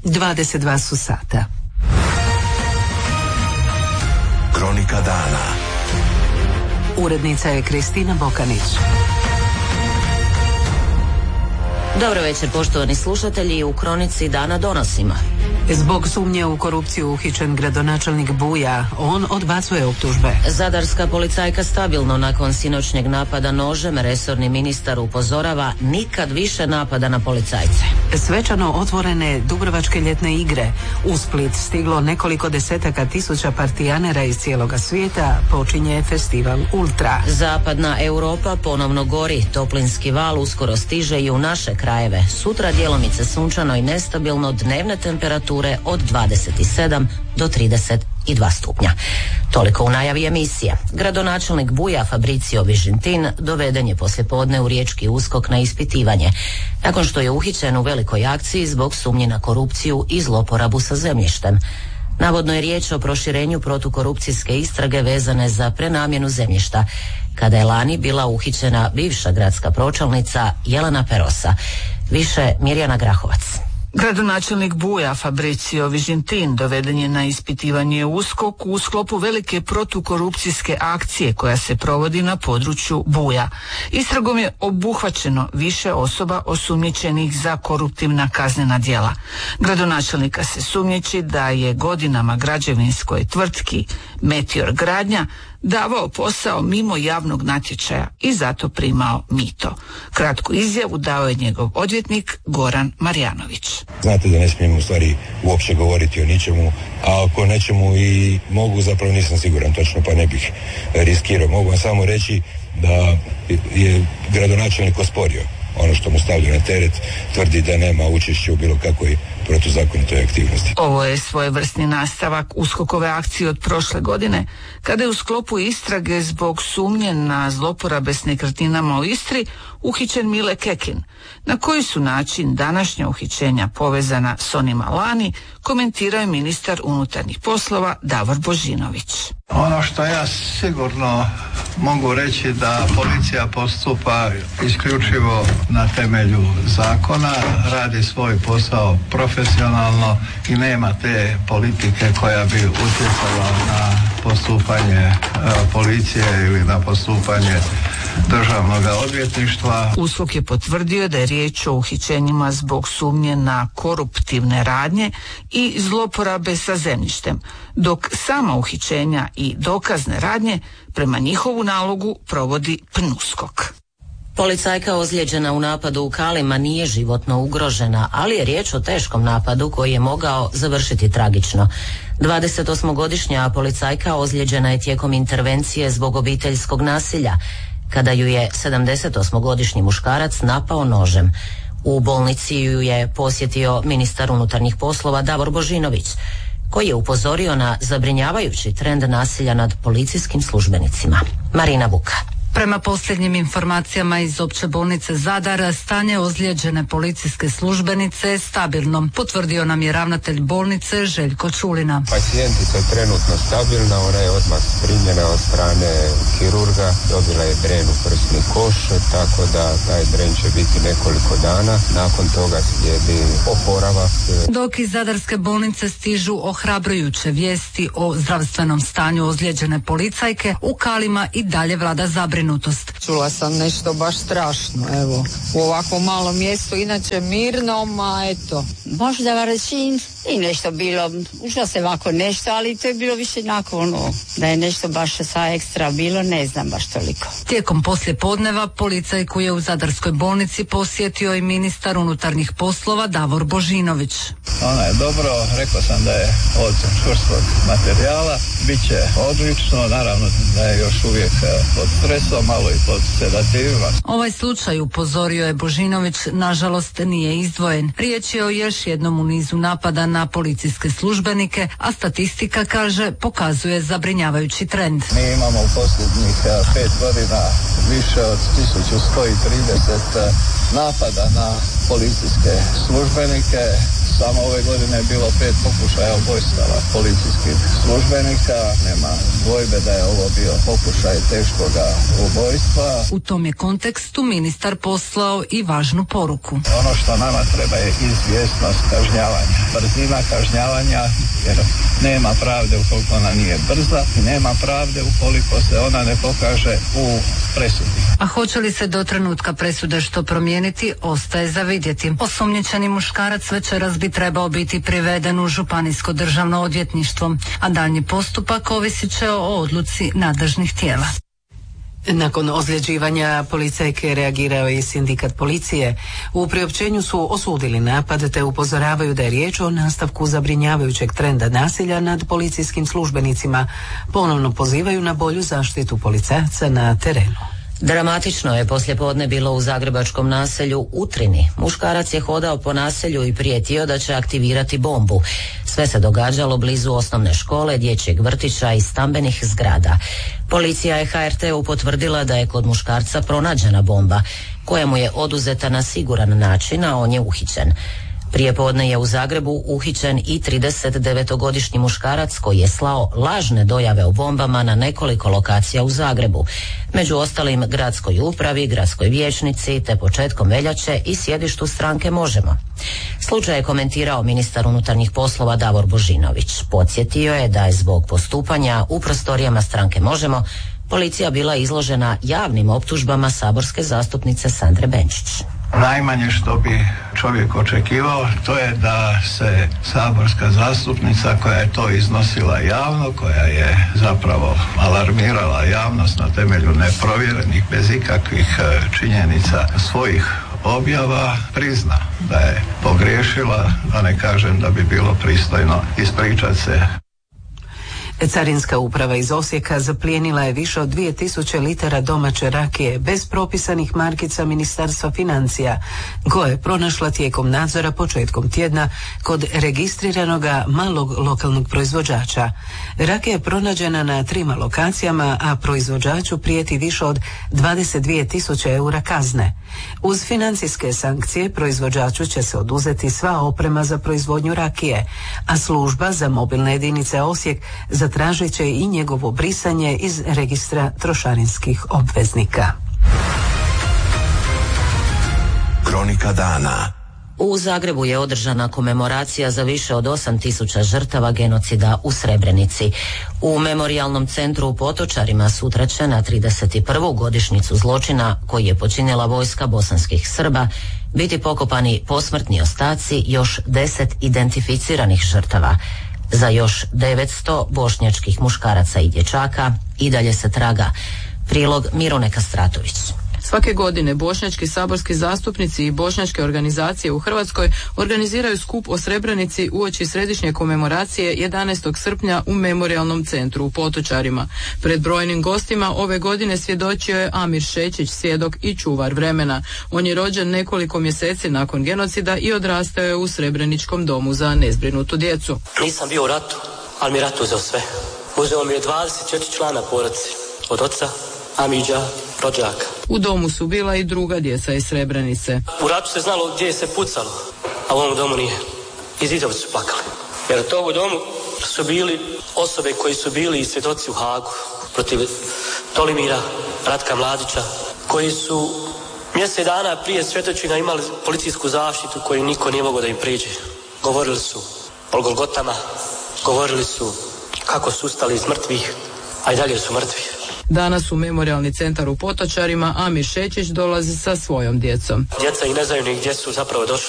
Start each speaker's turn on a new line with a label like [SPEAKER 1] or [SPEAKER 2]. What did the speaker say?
[SPEAKER 1] 22 su sata.
[SPEAKER 2] Kronika dana.
[SPEAKER 1] Urednica je Kristina Bokanić.
[SPEAKER 3] Dobro večer, poštovani slušatelji. U Kronici dana donosimo.
[SPEAKER 1] Zbog sumnje u korupciju uhićen gradonačelnik Buja. On odbacuje optužbe.
[SPEAKER 3] Zadarska policajka stabilno nakon sinoćnjeg napada nožem. Resorni ministar upozorava nikad više napada na policajce.
[SPEAKER 1] Svečano otvorene Dubrovačke ljetne igre. U Split stiglo nekoliko desetaka tisuća partijanera iz cijeloga svijeta. Počinje festival Ultra.
[SPEAKER 3] Zapadna Europa ponovno gori. Toplinski val uskoro stiže i u naše krajeve. Sutra djelomice sunčano i nestabilno, dnevne temperature od 27 do 32 stupnja. Toliko u najavi emisije. Gradonačelnik Buja Fabricio Vižintin doveden je poslijepodne u riječki USKOK na ispitivanje, nakon što je uhićen u velikoj akciji zbog sumnje na korupciju i zloporabu sa zemljištem. Navodno je riječ o proširenju protukorupcijske istrage vezane za prenamjenu zemljišta, kada je lani bila uhićena bivša gradska pročelnica Jelena Perosa. Više Mirjana Grahovac.
[SPEAKER 4] Gradonačelnik Buja Fabricio Vižintin doveden je na ispitivanje u USKOK u sklopu velike protukorupcijske akcije koja se provodi na području Buja. Istragom je obuhvaćeno više osoba osumnjičenih za koruptivna kaznena djela. Gradonačelnika se sumnjiči da je godinama građevinskoj tvrtki Meteor Gradnja davao posao mimo javnog natječaja i zato primao mito. Kratku izjavu dao je njegov odvjetnik Goran Marjanović.
[SPEAKER 5] Znate da ne smijem u stvari uopće govoriti o ničemu, a ako nečemu i mogu, zapravo nisam siguran točno, pa ne bih riskirao. Mogu vam samo reći da je gradonačelnik osporio ono što mu stavlja na teret, tvrdi da nema učešća u bilo kakvoj protuzakonitoj aktivnosti.
[SPEAKER 4] Ovo je svojevrsni nastavak USKOK-ove akcije od prošle godine, kada je u sklopu istrage zbog sumnje na zloporabe s nekretninama u Istri uhićen Mile Kekin. Na koji su način današnja uhićenja povezana s onima lani, komentirao je ministar unutarnjih poslova Davor Božinović.
[SPEAKER 6] Ono što ja sigurno mogu reći da policija postupa isključivo na temelju zakona, radi svoj posao profesionalno i nema te politike koja bi utjecala na postupanje policije ili na postupanje državnog odvjetništva.
[SPEAKER 4] USKOK je potvrdio da je riječ o uhićenjima zbog sumnje na koruptivne radnje i zloporabe sa zemljištem, dok sama uhićenja i dokazne radnje prema njihovu nalogu provodi PNUSKOK.
[SPEAKER 3] Policajka ozlijeđena u napadu u Kalima nije životno ugrožena, ali je riječ o teškom napadu koji je mogao završiti tragično. 28-godišnja policajka ozlijeđena je tijekom intervencije zbog obiteljskog nasilja, kada ju je 78-godišnji muškarac napao nožem. U bolnici ju je posjetio ministar unutarnjih poslova Davor Božinović, koji je upozorio na zabrinjavajući trend nasilja nad policijskim službenicima. Marina Vuka.
[SPEAKER 7] Prema posljednjim informacijama iz Opće bolnice Zadar, stanje ozlijeđene policijske službenice je stabilno, potvrdio nam je ravnatelj bolnice Željko Čulina.
[SPEAKER 8] Pacijentica je trenutno stabilna, ona je odmah primljena od strane kirurga, dobila je dren u prsni koš, tako da taj dren će biti nekoliko dana, nakon toga slijedi oporavak.
[SPEAKER 7] Dok iz Zadarske bolnice stižu ohrabrujuće vijesti o zdravstvenom stanju ozlijeđene policajke, u Kalima i dalje vlada zabrinutost.
[SPEAKER 9] Čula sam nešto baš strašno, evo, u ovakvom malom mjestu, inače mirno, ma eto.
[SPEAKER 10] Možda reći i nešto bilo, ušlo se ovako nešto, ali to je bilo više nakon da je nešto baš sa ekstra bilo, ne znam baš toliko.
[SPEAKER 7] Tijekom poslijepodneva policajku je u Zadarskoj bolnici posjetio i ministar unutarnjih poslova Davor Božinović.
[SPEAKER 6] Ona je dobro, rekao sam da je od čvrstog materijala, bit će odlično, naravno da je još uvijek pod stresom, malo i pod sedativima.
[SPEAKER 7] Ovaj slučaj, upozorio je Božinović, nažalost nije izdvojen. Riječ je o još jednom u nizu napada na policijske službenike, a statistika, kaže, pokazuje zabrinjavajući trend.
[SPEAKER 6] Mi imamo u posljednjih 5 godina više od 1130 napada na policijske službenike. Samo ove godine je bilo 5 pokušaja ubojstava policijskih službenika. Nema dvojbe da je ovo bio pokušaj teškoga ubojstva.
[SPEAKER 7] U tom je kontekstu ministar poslao i važnu poruku.
[SPEAKER 6] Ono što nama treba je izvjesnost kažnjavanja. Brzina kažnjavanja, jer nema pravde ukoliko ona nije brza i nema pravde ukoliko se ona ne pokaže u presudi.
[SPEAKER 7] A hoće li se do trenutka presude što promijeniti, ostaje za vidjeti. Osumnjičeni muškarac večeras bi trebao biti priveden u Županijsko državno odvjetništvo, a daljnji postupak ovisit će o odluci nadležnih tijela.
[SPEAKER 1] Nakon ozljeđivanja policajke reagirao je i sindikat policije. U priopćenju su osudili napad te upozoravaju da je riječ o nastavku zabrinjavajućeg trenda nasilja nad policijskim službenicima. Ponovno pozivaju na bolju zaštitu policajaca na terenu.
[SPEAKER 3] Dramatično je poslijepodne bilo u zagrebačkom naselju Utrini. Muškarac je hodao po naselju i prijetio da će aktivirati bombu. Sve se događalo blizu osnovne škole, dječjeg vrtića i stambenih zgrada. Policija je HRT-u potvrdila da je kod muškarca pronađena bomba, koja mu je oduzeta na siguran način, a on je uhićen. Prijepodne je u Zagrebu uhićen i 39-godišnji muškarac koji je slao lažne dojave o bombama na nekoliko lokacija u Zagrebu. Među ostalim gradskoj upravi, gradskoj vijećnici te početkom veljače i sjedištu stranke Možemo. Slučaj je komentirao ministar unutarnjih poslova Davor Božinović. Podsjetio je da je zbog postupanja u prostorijama stranke Možemo policija bila izložena javnim optužbama saborske zastupnice Sandre Benčić.
[SPEAKER 6] Najmanje što bi čovjek očekivao, to je da se saborska zastupnica koja je to iznosila javno, koja je zapravo alarmirala javnost na temelju neprovjerenih, bez ikakvih činjenica svojih objava, prizna da je pogriješila, da ne kažem da bi bilo pristojno ispričati se.
[SPEAKER 1] Carinska uprava iz Osijeka zaplijenila je više od 2000 litara domaće rakije bez propisanih markica Ministarstva financija, koje je pronašla tijekom nadzora početkom tjedna kod registriranoga malog lokalnog proizvođača. Rakija je pronađena na 3 lokacijama, a proizvođaču prijeti više od 22.000 eura kazne. Uz financijske sankcije proizvođaču će se oduzeti sva oprema za proizvodnju rakije, a služba za mobilne jedinice Osijek zatražit će i njegovo brisanje iz registra trošarinskih obveznika.
[SPEAKER 2] Kronika dana.
[SPEAKER 3] U Zagrebu je održana komemoracija za više od 8000 žrtava genocida u Srebrenici. U memorijalnom centru u Potočarima sutra će na 31. godišnjicu zločina koji je počinila vojska bosanskih Srba biti pokopani posmrtni ostaci još 10 identificiranih žrtava. Za još 900 bošnjačkih muškaraca i dječaka i dalje se traga. Prilog Mirone Kastratović.
[SPEAKER 11] Svake godine bošnjački saborski zastupnici i bošnjačke organizacije u Hrvatskoj organiziraju skup o Srebrenici uoči središnje komemoracije 11. srpnja u memorijalnom centru u Potočarima. Pred brojnim gostima ove godine svjedočio je Amir Šećić, svjedok i čuvar vremena. On je rođen nekoliko mjeseci nakon genocida i odrastao je u Srebreničkom domu za nezbrinutu djecu.
[SPEAKER 12] Nisam bio u ratu, ali mi rat uzeo sve. Uzeo mi je 24 člana porodice, od oca, Amidža, rođaka.
[SPEAKER 11] U domu su bila i druga djeca iz Srebrenice.
[SPEAKER 12] U ratu se znalo gdje se pucalo, a u ovom domu nije. I zidovi su plakali. Jer u tom domu su bili osobe koji su bili i svjedoci u Hagu protiv Tolimira, Ratka Mladića, koji su mjesec dana prije svjedočenja imali policijsku zaštitu koju niko nije mogao da im priđe. Govorili su o Golgotama, govorili su kako su ustali iz mrtvih, a i dalje su mrtvi.
[SPEAKER 11] Danas u memorijalni centar u Potočarima Amir Šećić dolazi sa svojom djecom.
[SPEAKER 12] Djeca i ne znaju ni gdje su zapravo došli.